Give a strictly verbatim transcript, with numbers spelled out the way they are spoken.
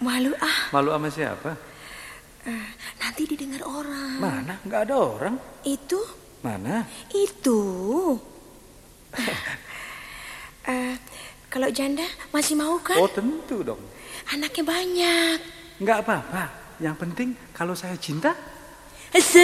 Malu ah. Malu sama siapa? Uh, nanti didengar orang. Mana? Nggak ada orang. Itu? Mana? Itu. uh, kalau janda masih mau kan? Oh tentu dong. Anaknya banyak. Nggak apa-apa. Yang penting kalau saya cinta.